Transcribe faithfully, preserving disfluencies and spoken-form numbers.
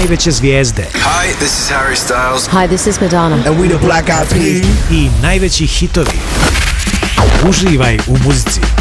najveće zvijezde. Hi, this is Harry Styles. Hi, this is Madonna. And we the Black Eyed Peas. I najveći hitovi. Uživaj u muzici.